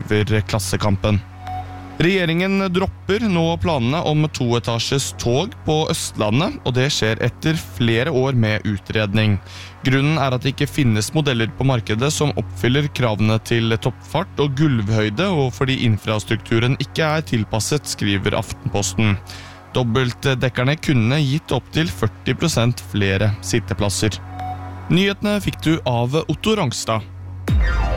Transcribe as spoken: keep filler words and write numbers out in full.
skriver Klassekampen. Regjeringen dropper nå planene om toetasjes tog på Østlandet, og det skjer etter flere år med utredning. Grunnen er at det ikke finnes modeller på markedet som oppfyller kravene til toppfart og gulvhøyde, og fordi infrastrukturen ikke er tilpasset, skriver Aftenposten. Dobbeltdekkerne kunne gitt opp til førti prosent flere sitteplasser. Nyhetene fikk du av Otto Rangstad.